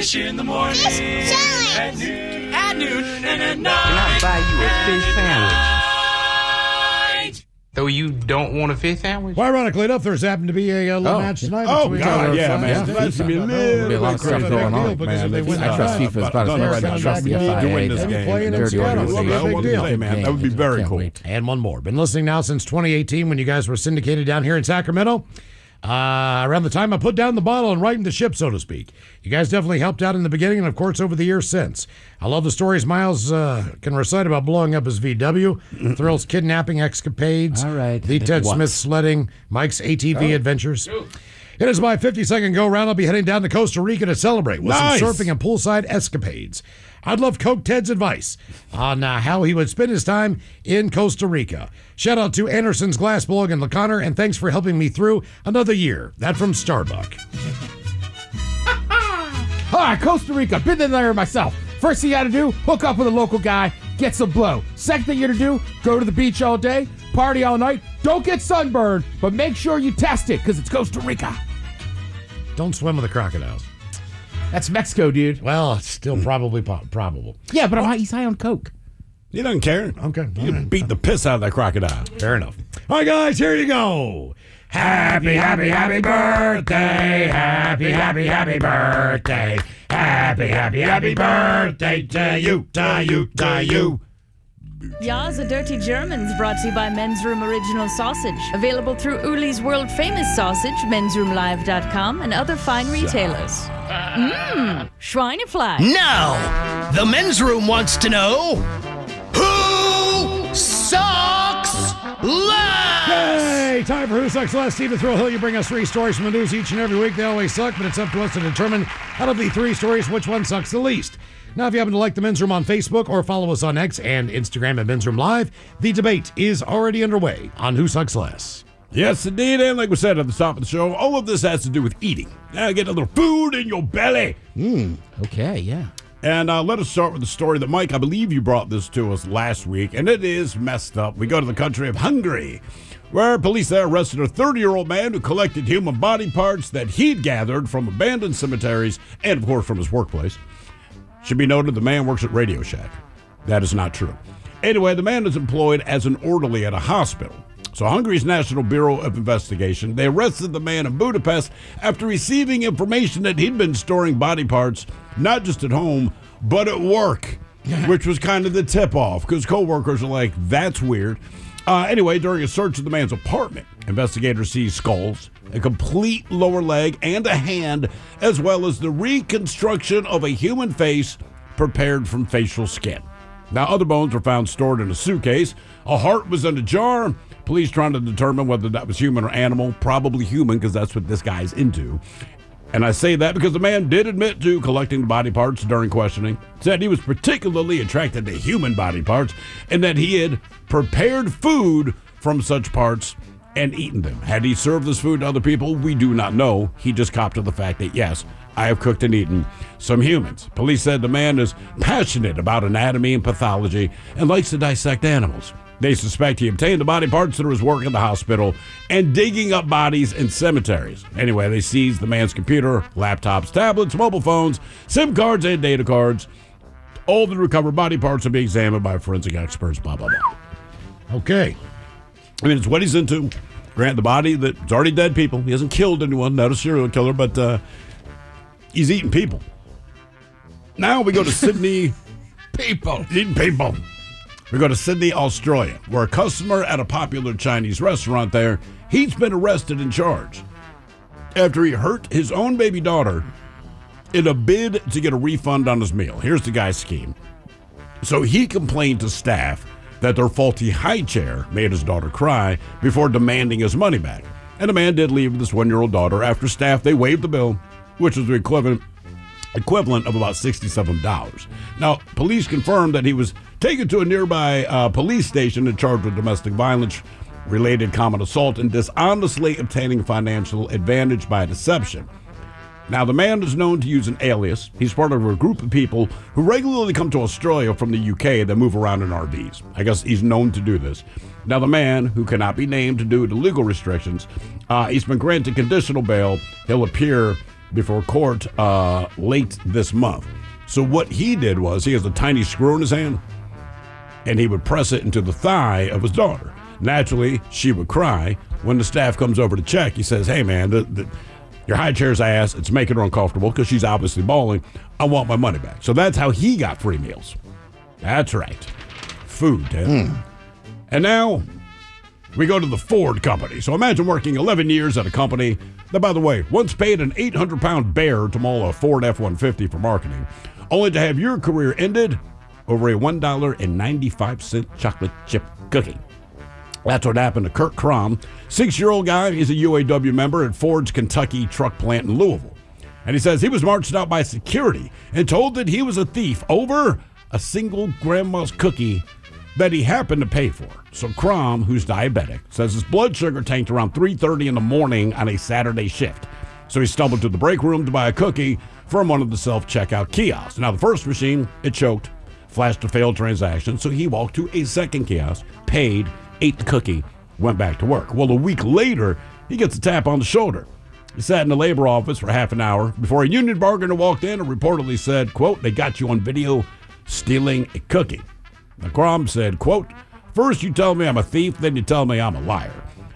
Fish in the morning. At noon. And at night. Can I buy you a fish sandwich? Though you don't want a fish sandwich? Well, ironically enough, there's happened to be a little match tonight. Oh, between God, yeah, man. FIFA. That's going to be a little lot of stuff going on, man. I trust FIFA as about as much as I trust the FIA. to win this game. Playing in Seattle. It'll be a big deal. Man, that would be very cool. And one more. Been listening now since 2018 when you guys were syndicated down here in Sacramento. Around the time I put down the bottle and rightened the ship, so to speak. You guys definitely helped out in the beginning and, of course, over the years since. I love the stories Miles can recite about blowing up his VW, Thrill's kidnapping escapades, the Ted Smith sledding, Mike's ATV adventures. It is my 50-second go-round. I'll be heading down to Costa Rica to celebrate with some surfing and poolside escapades. I'd love Coke Ted's advice on how he would spend his time in Costa Rica. Shout out to Anderson's Glass Blog and LeConnor, and thanks for helping me through another year. That from Starbuck. All right, Costa Rica. Been there myself. First thing you got to do, hook up with a local guy, get some blow. Second thing you got to do, go to the beach all day, party all night. Don't get sunburned, but make sure you test it because it's Costa Rica. Don't swim with the crocodiles. That's Mexico, dude. Well, it's still probably probable. Yeah, but he's high on Coke. He doesn't care. Okay. You can beat the piss out of that crocodile. Fair enough. All right, guys, here you go. Happy, happy, happy birthday. Happy, happy, happy birthday. Happy, happy, happy birthday to you, to you, to you. Ya's a Dirty Germans brought to you by Men's Room Original Sausage. Available through Uli's World Famous Sausage, mensroomlive.com, and other fine retailers. Schweinefleisch. Now, the men's room wants to know who sucks less? Hey, time for Who Sucks Less. Steve the Thrill Hill, you bring us 3 stories from the news each and every week. They always suck, but it's up to us to determine out of the 3 stories which one sucks the least. Now, if you happen to like the Men's Room on Facebook or follow us on X and Instagram at Men's Room Live, the debate is already underway on Who Sucks Less. Yes, indeed. And like we said at the top of the show, all of this has to do with eating. Get a little food in your belly. Okay, yeah. And let us start with the story that, Mike, I believe you brought this to us last week, and it is messed up. We go to the country of Hungary, where police there arrested a 30-year-old man who collected human body parts that he'd gathered from abandoned cemeteries and, of course, from his workplace. Should be noted the man works at Radio Shack. That is not true. Anyway, the man is employed as an orderly at a hospital. So Hungary's National Bureau of Investigation, they arrested the man in Budapest after receiving information that he'd been storing body parts, not just at home, but at work, which was kind of the tip-off, because co-workers are like, that's weird. Anyway, during a search of the man's apartment, investigators seized skulls, a complete lower leg, and a hand, as well as the reconstruction of a human face prepared from facial skin. Now, other bones were found stored in a suitcase. A heart was in a jar. Police trying to determine whether that was human or animal. Probably human, because that's what this guy's into. And I say that because the man did admit to collecting body parts during questioning, said he was particularly attracted to human body parts, and that he had prepared food from such parts and eaten them. Had he served this food to other people? We do not know. He just copped to the fact that, yes, I have cooked and eaten some humans. Police said the man is passionate about anatomy and pathology and likes to dissect animals. They suspect he obtained the body parts through his work in the hospital and digging up bodies in cemeteries. Anyway, they seized the man's computer, laptops, tablets, mobile phones, SIM cards, and data cards. All the recovered body parts will be examined by forensic experts, blah, blah, blah. Okay. I mean, it's what he's into. Grant the body that's already dead people. He hasn't killed anyone, not a serial killer, but he's eating people. Now we go to Sydney. People. Eating people. We go to Sydney, Australia, where a customer at a popular Chinese restaurant there, he's been arrested and charged after he hurt his own baby daughter in a bid to get a refund on his meal. Here's the guy's scheme. So he complained to staff that their faulty high chair made his daughter cry before demanding his money back. And the man did leave with his 1-year-old daughter. After staff, they waived the bill, which was the equivalent of about $67. Now, police confirmed that he was taken to a nearby police station and charged with domestic violence, related common assault, and dishonestly obtaining financial advantage by deception. Now, the man is known to use an alias. He's part of a group of people who regularly come to Australia from the UK that move around in RVs. I guess he's known to do this. Now, the man, who cannot be named due to legal restrictions, he's been granted conditional bail. He'll appear before court late this month. So what he did was he has a tiny screw in his hand, and he would press it into the thigh of his daughter. Naturally, she would cry. When the staff comes over to check, he says, hey, man, your high chair's ass. It's making her uncomfortable because she's obviously bawling. I want my money back. So that's how he got free meals. That's right. Food, Ted. And now we go to the Ford company. So imagine working 11 years at a company that, by the way, once paid an 800-pound bear to maul a Ford F-150 for marketing, only to have your career ended over a $1.95 chocolate chip cookie. That's what happened to Kurt Crom, 6-year-old guy. He's a UAW member at Ford's Kentucky truck plant in Louisville. And he says he was marched out by security and told that he was a thief over a single grandma's cookie that he happened to pay for. So Crom, who's diabetic, says his blood sugar tanked around 3:30 in the morning on a Saturday shift. So he stumbled to the break room to buy a cookie from one of the self-checkout kiosks. Now, the first machine, it choked, flashed a failed transaction, so he walked to a second kiosk, paid, ate the cookie, went back to work. Well, a week later, he gets a tap on the shoulder. He sat in the labor office for half an hour before a union bargainer walked in and reportedly said, quote, they got you on video stealing a cookie. Now, Crom said, quote, first you tell me I'm a thief, then you tell me I'm a liar.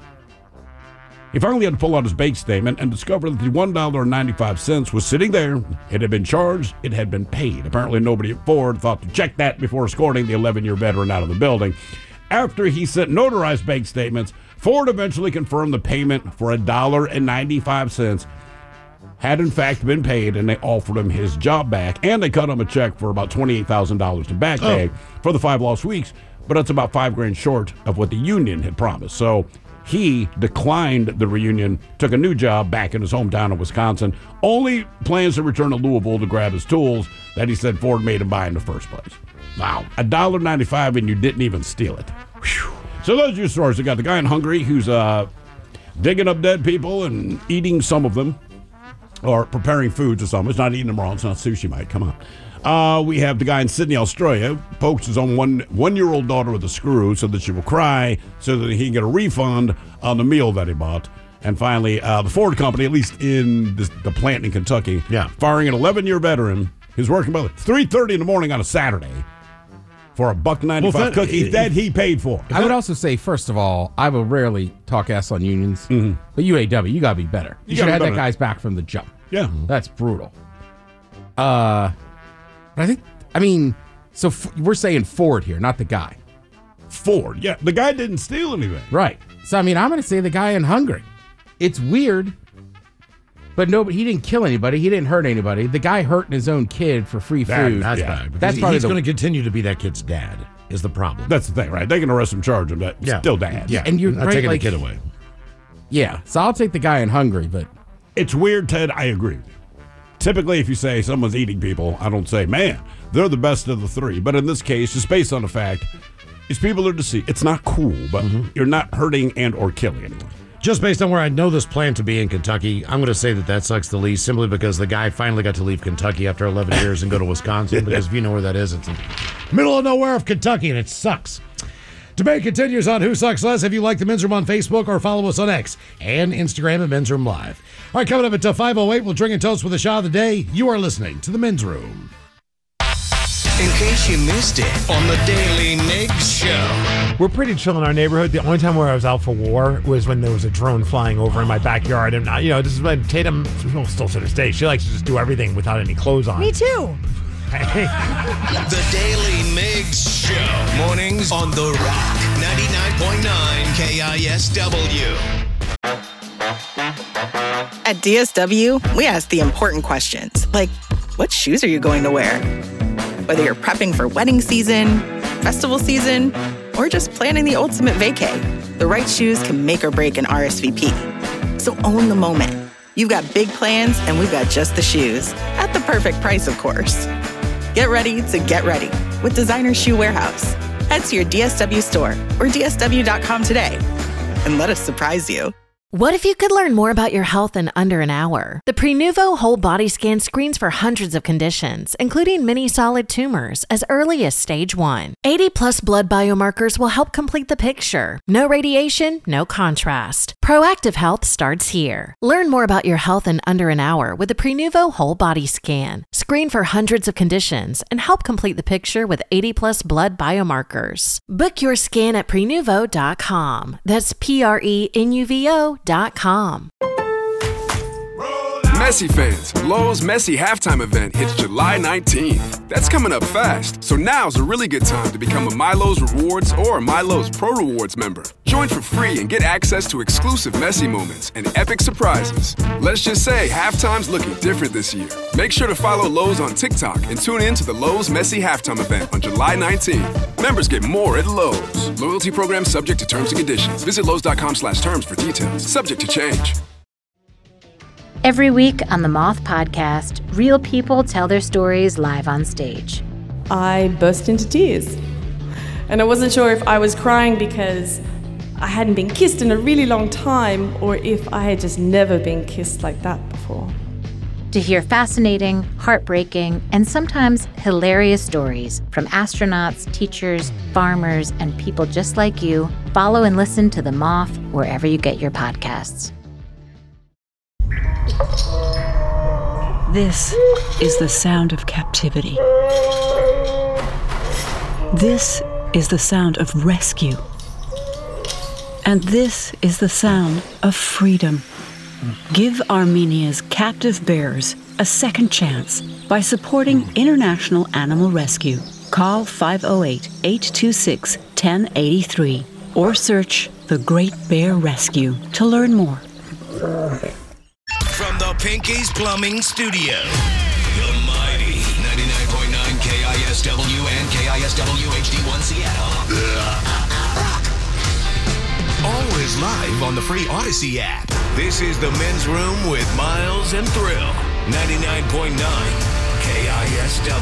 He finally had to pull out his bank statement and discover that the $1.95 was sitting there. It had been charged. It had been paid. Apparently nobody at Ford thought to check that before escorting the 11-year veteran out of the building. After he sent notarized bank statements, Ford eventually confirmed the payment for $1.95 had in fact been paid, and they offered him his job back, and they cut him a check for about $28,000 in back pay for the 5 lost weeks, but that's about $5,000 short of what the union had promised. So he declined the reunion, took a new job back in his hometown of Wisconsin, only plans to return to Louisville to grab his tools that he said Ford made him buy in the first place. Wow, $1.95 and you didn't even steal it. Whew. So those are your stories. We got the guy in Hungary who's digging up dead people and eating some of them, or preparing food to some. It's not eating them raw. It's not sushi, mate. Come on. We have the guy in Sydney, Australia, pokes his own one-year-old daughter with a screw so that she will cry so that he can get a refund on the meal that he bought. And finally, the Ford company, at least in the plant in Kentucky, firing an 11-year veteran who's working by 3:30 in the morning on a Saturday for a $1.95 cookie that he paid for. I would also say, first of all, I will rarely talk ass on unions, but UAW, you got to be better. You should have had that guy's back from the jump. Yeah. That's brutal. But so we're saying Ford here, not the guy. Ford, yeah. The guy didn't steal anything. Right. So, I'm going to say the guy in Hungary. It's weird, but he didn't kill anybody. He didn't hurt anybody. The guy hurting his own kid for free food. That's bad. That's probably he's going to continue to be that kid's dad is the problem. That's the thing, right? They can arrest him, charge him, but still dad. Yeah, and you're not right, taking the kid away. Yeah, so I'll take the guy in Hungary, but... It's weird, Ted. I agree with you. Typically, if you say someone's eating people, I don't say, man, they're the best of the three. But in this case, just based on the fact, it's people are deceived. It's not cool, but you're not hurting and or killing anyone. Just based on where I know this plant to be in Kentucky, I'm going to say that sucks the least, simply because the guy finally got to leave Kentucky after 11 years and go to Wisconsin, because if you know where that is, it's in the middle of nowhere of Kentucky, and it sucks. Debate continues on Who Sucks Less. If you like the Men's Room on Facebook, or follow us on X and Instagram at Men's Room Live. All right, coming up at 5:08, we'll drink and toast with the shot of the day. You are listening to the Men's Room. In case you missed it on the Daily Mix Show. We're pretty chill in our neighborhood. The only time where I was out for war was when there was a drone flying over in my backyard. And, this is when Tatum, still to this day, she likes to just do everything without any clothes on. Me too. The Daily Mix Show. Mornings on The Rock. 99.9 KISW. At DSW, we ask the important questions, like, what shoes are you going to wear? Whether you're prepping for wedding season, festival season, or just planning the ultimate vacay, the right shoes can make or break an RSVP. So own the moment. You've got big plans, and we've got just the shoes. At the perfect price, of course. Get ready to get ready with Designer Shoe Warehouse. Head to your DSW store or DSW.com today and let us surprise you. What if you could learn more about your health in under an hour? The Prenuvo Whole Body Scan screens for hundreds of conditions, including many solid tumors, as early as stage 1. 80-plus blood biomarkers will help complete the picture. No radiation, no contrast. Proactive health starts here. Learn more about your health in under an hour with the Prenuvo Whole Body Scan. Screen for hundreds of conditions and help complete the picture with 80-plus blood biomarkers. Book your scan at Prenuvo.com. That's Prenuvo.com. Messi fans, Lowe's Messi halftime event hits July 19th. That's coming up fast, so now's a really good time to become a MyLowe's Rewards or MyLowe's Pro Rewards member. Join for free and get access to exclusive Messi moments and epic surprises. Let's just say halftime's looking different this year. Make sure to follow Lowe's on TikTok and tune in to the Lowe's Messi halftime event on July 19th. Members get more at Lowe's. Loyalty program subject to terms and conditions. Visit Lowe's.com/terms for details. Subject to change. Every week on the Moth Podcast, real people tell their stories live on stage. I burst into tears. And I wasn't sure if I was crying because I hadn't been kissed in a really long time or if I had just never been kissed like that before. To hear fascinating, heartbreaking, and sometimes hilarious stories from astronauts, teachers, farmers, and people just like you, follow and listen to The Moth wherever you get your podcasts. This is the sound of captivity. This is the sound of rescue. And this is the sound of freedom. Give Armenia's captive bears a second chance by supporting International Animal Rescue. Call 508-826-1083 or search The Great Bear Rescue to learn more. From the Pinky's Plumbing Studio, the mighty 99.9 KISW and KISW HD1 Seattle. Always live on the free Odyssey app. This is the Men's Room with Miles and Thrill. 99.9 KISW.